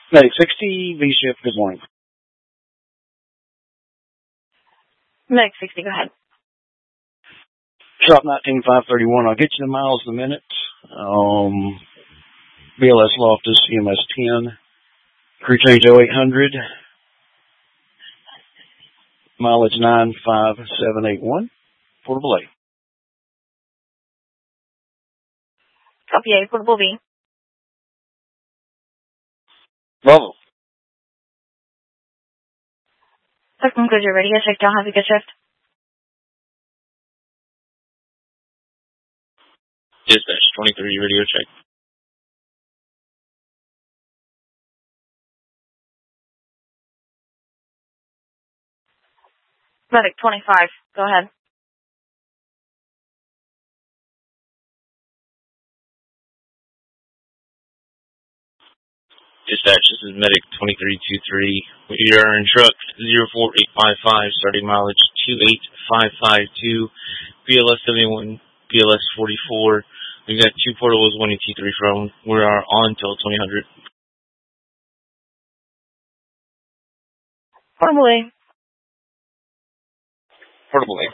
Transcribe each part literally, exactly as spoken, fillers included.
Medic sixty, V shift, good morning. Medic sixty, go ahead. Shop nineteen five thirty-one, I'll get you the miles in a minute. Um, B L S Loftus, C M S ten, crew change oh eight hundred, mileage nine five seven eight one, portable A. Copy A, portable B. Bravo. That concludes your radio check. Y'all have a good shift. Dispatch twenty-three, radio check. Medic twenty-five, go ahead. Dispatch, this is Medic twenty-three two three. We are in truck zero four eight five five, starting mileage two eight five five two, B L S seventy-one, B L S forty-four. We got two portables, one E T three from. We are on till twenty hundred. Portable A. Portable A.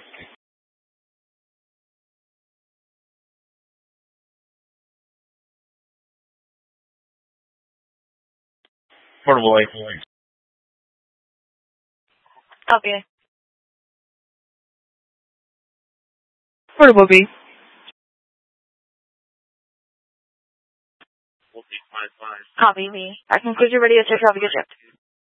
Portable A. Copy A. Portable B. Copy B. That concludes your radio check. Have a good shift.